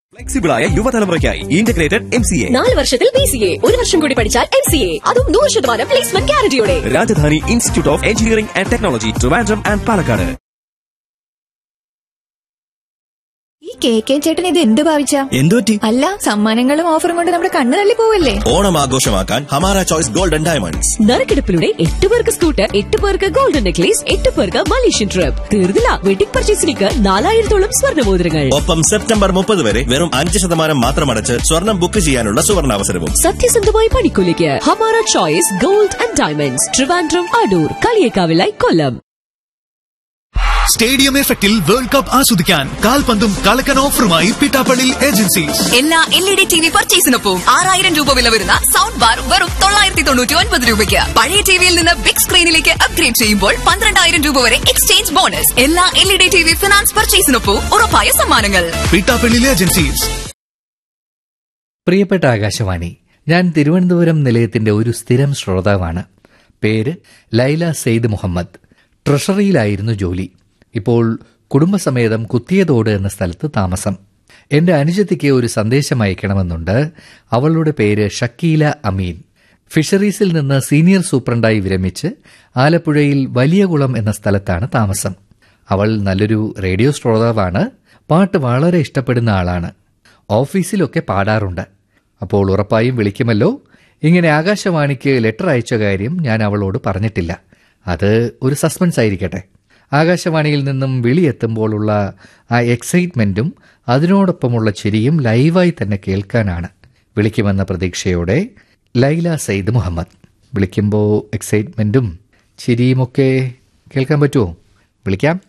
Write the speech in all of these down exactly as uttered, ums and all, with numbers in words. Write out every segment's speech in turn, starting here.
ഫ്ലെക്സിബിളായ യുവതലമുറയ്ക്കായി integrated M C A നാല് വർഷത്തിൽ B C A ഒരു വർഷം കൂടി പഠിച്ചാൽ എം സി എ അതും നൂറ് ശതമാനം placement ഗ്യാരണ്ടിയോടെ. Rajdhani institute of engineering and technology, Trivandrum and Palakkad. ഈ കെ കെ ചേട്ടൻ ഇത് എന്ത് ഭാവിച്ച എന്തുപറ്റി? അല്ല, സമ്മാനങ്ങളും ഓഫറും കൊണ്ട് നമ്മുടെ കണ്ണ് തള്ളി പോവല്ലേ? ഓണം ആഘോഷമാക്കാൻ ഹമാര ചോയ്സ് ഗോൾഡൻ ഡയമണ്ട്സ്. നറുക്കെടുപ്പിലൂടെ എട്ട് പേർക്ക് സ്കൂട്ടർ, എട്ട് പേർക്ക് ഗോൾഡൻ നെക്ലേസ്, എട്ട് പേർക്ക് മലേഷ്യൻ ട്രിപ്പ്. തീർന്നില്ല, വെഡിംഗ് പർച്ചേസിലേക്ക് നാലായിരത്തോളം സ്വർണ്ണമോതിരങ്ങൾ. ഒപ്പം സെപ്റ്റംബർ മുപ്പത് വരെ വെറും അഞ്ച് ശതമാനം മാത്രമടച്ച് സ്വർണം ബുക്ക് ചെയ്യാനുള്ള സുവർണാവസരവും. സത്യസന്ധമായ പണിക്കൂലിക്ക് Hamara choice gold and diamonds, Trivandrum, Adoor, കളിയേക്കാവിലായി, Kollam. Stadium എഫക്റ്റിൽ വേൾഡ് കപ്പ് ആസ്വദിക്കാൻ കാൽപന്തും കളക്കൻ ഓഫറുമായി പിട്ടാപ്പള്ളി ഏജൻസീസ്. എല്ലാ L E D T V പർച്ചേസിനൊപ്പം ആറായിരം രൂപ വില വരുന്ന സൗണ്ട് ബാർ വെറും തൊള്ളായിരത്തി തൊണ്ണൂറ്റി ഒൻപത് രൂപയ്ക്ക്. പഴയ ടിവിയിൽ നിന്ന് ബിഗ് സ്ക്രീനിലേക്ക് അപ്ഗ്രേഡ് ചെയ്യുമ്പോൾ പന്ത്രണ്ടായിരം രൂപ വരെ എക്സ്ചേഞ്ച് ബോണസ്. എല്ലാ L E D T V finance പർച്ചേസിനൊപ്പം ഉറപ്പായ സമ്മാനങ്ങൾ. പിട്ടാപ്പള്ളി ഏജൻസീസ്. പ്രിയപ്പെട്ട ആകാശവാണി, ഞാൻ തിരുവനന്തപുരം നിലയത്തിന്റെ ഒരു സ്ഥിരം ശ്രോതാവാണ്. പേര് ലൈല സെയ്ദ് മുഹമ്മദ്. ട്രഷറിയിലായിരുന്നു ജോലി. ഇപ്പോൾ കുടുംബസമേതം കുത്തിയതോട് എന്ന സ്ഥലത്ത് താമസം. എന്റെ അനുജത്തിക്ക് ഒരു സന്ദേശം അയക്കണമെന്നുണ്ട്. അവളുടെ പേര് ഷക്കീല അമീൻ. ഫിഷറീസിൽ നിന്ന് സീനിയർ സൂപ്രണ്ടായി വിരമിച്ച് ആലപ്പുഴയിൽ വലിയകുളം എന്ന സ്ഥലത്താണ് താമസം. അവൾ നല്ലൊരു റേഡിയോ ശ്രോതാവാണ്. പാട്ട് വളരെ ഇഷ്ടപ്പെടുന്ന ആളാണ്. ഓഫീസിലൊക്കെ പാടാറുണ്ട്. അപ്പോൾ ഉറപ്പായും വിളിക്കുമല്ലോ. ഇങ്ങനെ ആകാശവാണിക്ക് ലെറ്റർ അയച്ച കാര്യം ഞാൻ അവളോട് പറഞ്ഞിട്ടില്ല. അത് ഒരു സസ്പെൻസ് ആയിരിക്കട്ടെ. ആകാശവാണിയിൽ നിന്നും വിളിയെത്തുമ്പോഴുള്ള ആ എക്സൈറ്റ്മെന്റും അതിനോടൊപ്പമുള്ള ചിരിയും ലൈവായി തന്നെ കേൾക്കാനാണ്. വിളിക്കുമെന്ന പ്രതീക്ഷയോടെ ലൈല സെയ്ദ് മുഹമ്മദ്. വിളിക്കുമ്പോൾ എക്സൈറ്റ്മെന്റും ചിരിയുമൊക്കെ കേൾക്കാൻ പറ്റുമോ? വിളിക്കാം.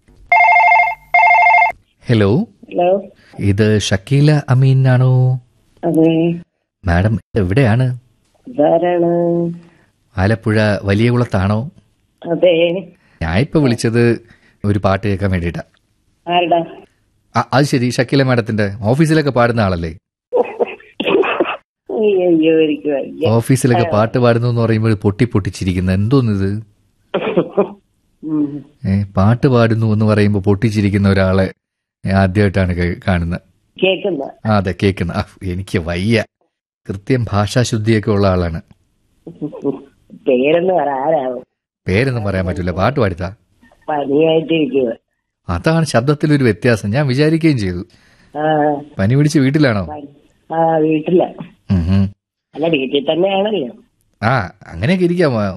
ഹലോ, ഹലോ, ഇത് ഷക്കീല അമീൻ ആണോ? അതെ. മാഡം എവിടെയാണ്? ഇതാരാണ്? ആലപ്പുഴ വലിയകുളത്താണോ? അതെ. ഞാൻ ഇപ്പൊ വിളിച്ചത് ഒരു പാട്ട് കേൾക്കാൻ വേണ്ടിയിട്ടാ. ആരടാ? അത് ശരി, ഷക്കീല മാഡത്തിന്റെ ഓഫീസിലൊക്കെ പാടുന്ന ആളല്ലേ? അയ്യോ, എനിക്ക് വയ്യ. ഓഫീസിലൊക്കെ പാട്ട് പാടുന്നു എന്ന് പറയുമ്പോൾ പൊട്ടി പൊട്ടിച്ചിരിക്കുന്ന എന്തോന്നിത്? ഏ പാട്ട് പാടുന്നു എന്ന് പറയുമ്പോൾ പൊട്ടിച്ചിരിക്കുന്ന ഒരാളെ ആദ്യമായിട്ടാണ് കാണുന്നത്. കേക്കുന്ന? ആ അതെ, കേൾക്കുന്ന. എനിക്ക് വയ്യ. കൃത്യം ഭാഷാശുദ്ധിയൊക്കെ ഉള്ള ആളാണ്. പേരെന്ന് പറ, ആരാവും? പേരൊന്നും പറയാൻ പറ്റില്ല. പാട്ട് പാടിത്താ. പനിയായിട്ടിരിക്കുക. അതാണ് ശബ്ദത്തിലൊരു വ്യത്യാസം. ഞാൻ വിചാരിക്കുകയും ചെയ്തു. പനി പിടിച്ച് വീട്ടിലാണോ? ആ വീട്ടില. അല്ല, വീട്ടിൽ തന്നെയാണല്ലോ. ആ അങ്ങനെയൊക്കെ ഇരിക്കാം.